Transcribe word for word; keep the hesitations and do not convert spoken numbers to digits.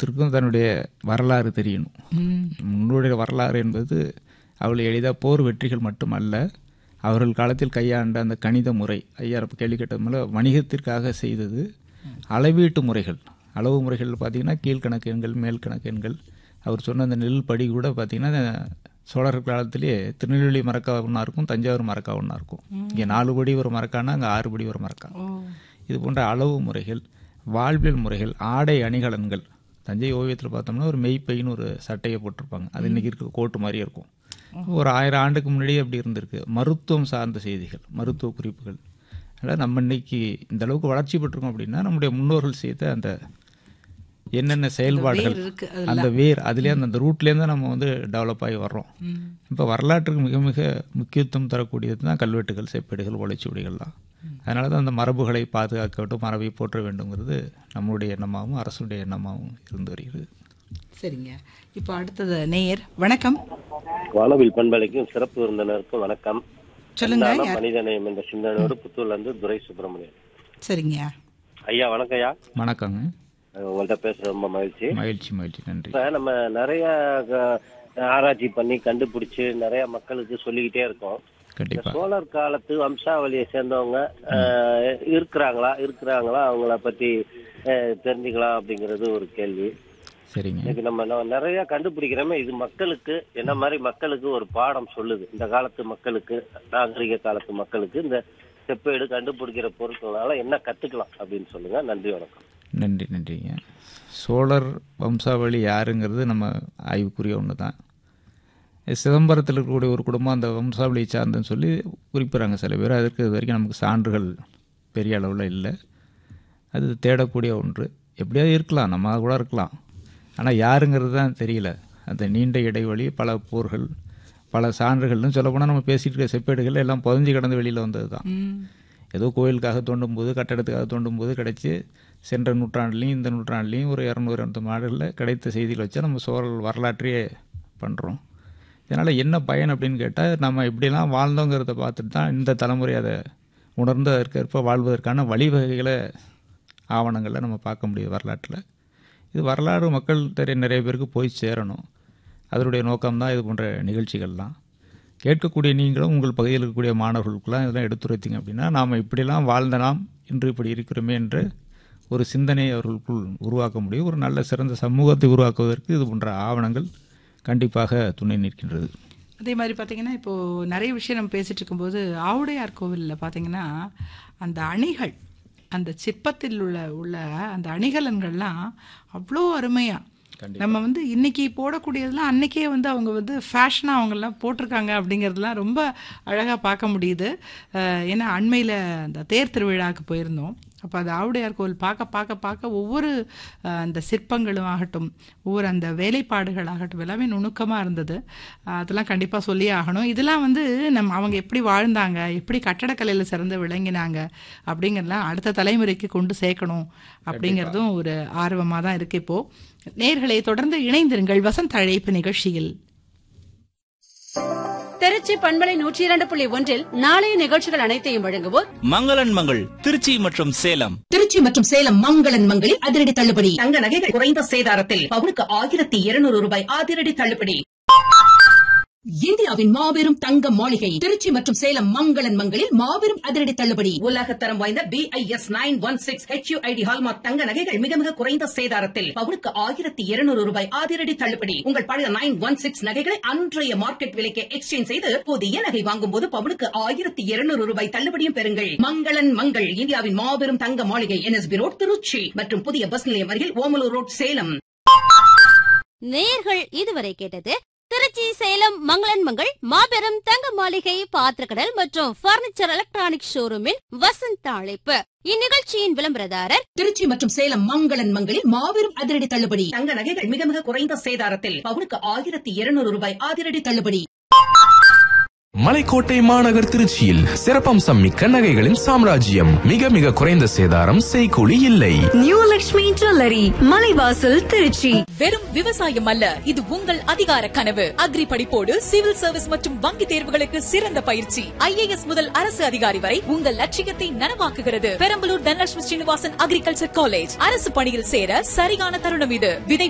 ஒவ்வொருத்தருக்கும் தன்னுடைய வரலாறு தெரியணும். முன்னோடைய வரலாறு என்பது அவள் எளிதாக போர் வெற்றிகள் மட்டுமல்ல, அவர்கள் காலத்தில் கையாண்ட அந்த கணித முறை, ஐயா கேள்வி கேட்டது மேலே வணிகத்திற்காக செய்தது அளவீட்டு முறைகள். அளவு முறைகள் பார்த்திங்கன்னா கீழ்கணக்கு எண்கள், மேல் கணக்கு எண்கள். அவர் சொன்ன அந்த நெல் படி கூட பார்த்திங்கன்னா சோழர் காலத்திலே திருநெல்வேலி மரக்கா ஒன்றா இருக்கும், தஞ்சாவூர் மரக்கா ஒன்றா இருக்கும். இங்கே நாலு படி ஒரு மரக்கானா அங்கே ஆறு படி ஒரு மரக்கா. இது போன்ற அளவு முறைகள், வாழ்வியல் முறைகள், ஆடை அணிகலன்கள். தஞ்சை ஓவியத்தில் பார்த்தோம்னா ஒரு மெய்ப்பைன்னு ஒரு சட்டையை போட்டிருப்பாங்க, அது இன்றைக்கி இருக்க கோட்டு மாதிரியே இருக்கும். ஒரு ஆயிரம் ஆண்டுக்கு முன்னாடியே அப்படி இருந்திருக்கு. மருத்துவம் சார்ந்த செய்திகள், மருத்துவ குறிப்புகள். அதனால் நம்ம இன்னைக்கு இந்த அளவுக்கு வளர்ச்சி பெற்றிருக்கோம் அப்படின்னா நம்முடைய முன்னோர்கள் செய்த அந்த என்னென்ன செயல்பாடுகள், அந்த வேர் அதுலேருந்து அந்த ரூட்லேருந்து நம்ம வந்து டெவலப் ஆகி வர்றோம். இப்போ வரலாற்றுக்கு மிக மிக முக்கியத்துவம் தரக்கூடியது தான் கல்வெட்டுகள், செப்பேடுகள், ஓலைச்சுவடிகள்லாம். அதனால தான் அந்த மரபுகளை பாதுகாக்க வேண்டும், மரபை போற்ற வேண்டுங்கிறது நம்மளுடைய எண்ணமாகவும் அரசுடைய எண்ணமாகவும் இருந்து வருகிறது. சரிங்க. இப்போ அடுத்தது நேயர். வணக்கம். வானவில் பண்பலைக்கும் சிறப்பு விருந்தினருக்கும் வணக்கம். சொல்லுங்க. மனிதநேயம் என்ற சிந்தனையோடு புத்தூர்ல இருந்து துரை சுப்பிரமணியன். சரிங்க ஐயா. வணக்கம் ஐயா. வணக்கங்க. உங்கள்கிட்ட பேச ரொம்ப மகிழ்ச்சி. மகிழ்ச்சி மகிழ்ச்சி நன்றி. நம்ம நிறைய ஆராய்ச்சி பண்ணி கண்டுபிடிச்சு நிறைய மக்களுக்கு சொல்லிக்கிட்டே இருக்கோம். சோழர் காலத்து வம்சாவளியை சேர்ந்தவங்க இருக்கிறாங்களா இருக்கிறாங்களா அவங்கள பத்தி தெரிஞ்சுக்கலாம் அப்படிங்கிறது ஒரு கேள்வி. சரிங்க. இன்னைக்கு நம்ம நிறைய கண்டுபிடிக்கிறோமே, இது மக்களுக்கு என்ன மாதிரி மக்களுக்கு ஒரு பாடம் சொல்லுது. இந்த காலத்து மக்களுக்கு, நாகரிக காலத்து மக்களுக்கு இந்த செப்பேடு கண்டுபிடிக்கிற பொருட்களால என்ன கத்துக்கலாம் அப்படின்னு சொல்லுங்க. நன்றி, வணக்கம். நன்றி நன்றிங்க. சோழர் வம்சாவளி யாருங்கிறது நம்ம ஆய்வுக்குரிய ஒன்று தான். சிதம்பரத்தில் இருக்கக்கூடிய ஒரு குடும்பம் அந்த வம்சாவளியை சார்ந்துன்னு சொல்லி குறிப்பிட்றாங்க சில பேர். அதற்கு இது வரைக்கும் நமக்கு சான்றுகள் பெரிய அளவில் இல்லை. அது தேடக்கூடிய ஒன்று. எப்படியாவது இருக்கலாம், நம்ம கூட இருக்கலாம், ஆனால் யாருங்கிறது தான் தெரியல. அந்த நீண்ட இடைவெளி, பல போர்கள், பல சான்றுகள்னு சொல்லப்போனால் நம்ம பேசிகிட்டு இருக்க செப்பேடுகள் எல்லாம் புதஞ்சு கிடந்து வெளியில் வந்தது தான். ஏதோ கோயிலுக்காக தோண்டும் போது, கட்டடத்துக்காக தோண்டும் போது கிடைச்சி சென்ற நூற்றாண்டுலேயும் இந்த நூற்றாண்டுலேயும் ஒரு இரநூறு இரநூறு மாடலில் கிடைத்த செய்திகள் வச்சா நம்ம சோழர் வரலாற்றையே பண்ணுறோம். இதனால் என்ன பயன் அப்படின்னு கேட்டால், நம்ம இப்படிலாம் வாழ்ந்தோங்கிறத பார்த்துட்டு தான் இந்த தலைமுறை அதை உணர்ந்து அதற்கேற்ப வாழ்வதற்கான வழிவகைகளை ஆவணங்களில் நம்ம பார்க்க முடியுது வரலாற்றில். இது வரலாறு மக்கள் தெரிய நிறைய பேருக்கு போய் சேரணும். அதனுடைய நோக்கம்தான் இது போன்ற நிகழ்ச்சிகள்லாம். கேட்கக்கூடிய நீங்களும் உங்கள் பகுதியில் இருக்கக்கூடிய மாணவர்களுக்கெல்லாம் இதெல்லாம் எடுத்துரைத்தீங்க அப்படின்னா, நாம் இப்படிலாம் வாழ்ந்த நாம் இன்று இப்படி இருக்கிறோமே என்று ஒரு சிந்தனையை அவர்களுக்குள் உருவாக்க முடியும். ஒரு நல்ல சிறந்த சமூகத்தை உருவாக்குவதற்கு இது போன்ற ஆவணங்கள் கண்டிப்பாக துணை நிற்கின்றது. அதே மாதிரி பார்த்தீங்கன்னா, இப்போது நிறைய விஷயம் நம்ம பேசிகிட்டு இருக்கும்போது ஆவுடையார் கோவிலில் பார்த்தீங்கன்னா அந்த அணிகள், அந்த சிற்பத்தில் உள்ள உள்ள அந்த அணிகலன்கள்லாம் அவ்வளோ அருமையாக நம்ம வந்து இன்னைக்கு போடக்கூடியதெல்லாம் அன்னைக்கே வந்து அவங்க வந்து ஃபேஷனாக அவங்கெல்லாம் போட்டிருக்காங்க அப்படிங்கிறதுலாம் ரொம்ப அழகாக பார்க்க முடியுது. ஏன்னா அண்மையில் அந்த தேர் திருவிழாவுக்கு போயிருந்தோம். அப்போ அது ஆவுடையார் கோவில் பார்க்க பார்க்க பார்க்க ஒவ்வொரு அந்த சிற்பங்களும் ஆகட்டும், ஒவ்வொரு அந்த வேலைப்பாடுகள் ஆகட்டும் எல்லாமே நுணுக்கமாக இருந்தது. அதெல்லாம் கண்டிப்பாக சொல்லியே ஆகணும். இதெல்லாம் வந்து நம்ம அவங்க எப்படி வாழ்ந்தாங்க, எப்படி கட்டடக்கலையில் சிறந்து விளங்கினாங்க அப்படிங்கிறதெல்லாம் அடுத்த தலைமுறைக்கு கொண்டு சேர்க்கணும் அப்படிங்கிறதும் ஒரு ஆர்வமாக தான் இருக்குது. இப்போது நேயர்களை தொடர்ந்து இணைந்திருங்கள் வசந்த் அழைப்பு நிகழ்ச்சியில். திருச்சி பண்பலை நூற்றி இரண்டு புள்ளி ஒன்றில் நாளைய நிகழ்ச்சிகள் அனைத்தையும் வழங்குவோர் மங்களன் மங்கள் திருச்சி மற்றும் சேலம். திருச்சி மற்றும் சேலம் மங்களன் மங்களில் அதிரடி தள்ளுபடி. தங்க நகைகள் குறைந்த சேதாரத்தில் பவுனுக்கு ஆயிரத்தி இருநூறு ரூபாய் அதிரடி தள்ளுபடி. இந்தியாவின் மாபெரும் தங்க மாளிகை திருச்சி மற்றும் சேலம் மங்களன் மங்களில் மாபெரும் அதிரடி தள்ளுபடி. உலகத்தரம் வாய்ந்த B I S nine one six H you I D hallmark தங்க நகைகள் மிக மிக குறைந்த சேதாரத்தில் பவுனுக்கு ஆயிரத்தி இருநூறு ரூபாய் அதிரடி தள்ளுபடி. உங்கள் பழைய நைன் ஒன் சிக்ஸ் நகைகளை அன்றைய மார்க்கெட் விலைக்கு எக்ஸ்சேஞ்ச் செய்து புதிய நகை வாங்கும் போது பவுனுக்கு ஆயிரத்தி இருநூறு ரூபாய் தள்ளுபடியும் பெறுங்கள். மங்களன் மங்கள் இந்தியாவின் மாபெரும் தங்க மாளிகை N S B road Trichy மற்றும் புதிய பஸ் நிலையம் அருகில் ஓமலூர் ரோட் சேலம். நேயர்கள் இதுவரை கேட்டது திருச்சி சேலம் மங்களன் மங்கள் மாபெரும் தங்க மாளிகை பாத்திரக்கடல் மற்றும் பர்னிச்சர் எலக்ட்ரானிக் ஷோரூமின் வசந்த அழைப்பு. இந்நிகழ்ச்சியின் விளம்பரதாரர் திருச்சி மற்றும் சேலம் மங்களன் மங்களில் மாபெரும் அதிரடி தள்ளுபடி. தங்க நகைகள் மிக மிக குறைந்த சேதாரத்தில் பவுனுக்கு ஆயிரத்தி இருநூறு ரூபாய் அதிரடி தள்ளுபடி. மலைக்கோட்டை மாநகர் திருச்சியில் சிறப்பம்சம் மிக்க நகைகளின் சாம்ராஜ்யம். மிக மிக குறைந்த சேதாரம், செய்கூலி இல்லை. New Lakshmi jewellery, Malaivasal, Trichy. வெறும் விவசாயம் அல்ல, இது உங்கள் அதிகார கனவு. அக்ரி படிப்போடு சிவில் சர்வீஸ் மற்றும் வங்கி தேர்வுகளுக்கு சிறந்த பயிற்சி. ஐ ஏ எஸ் முதல் அரசு அதிகாரி வரை உங்கள் லட்சியத்தை நனவாக்குகிறது. Perambalur Dhanalakshmi Srinivasan agriculture college. அரசு பணியில் சேர சரியான தருணம் இது. விதை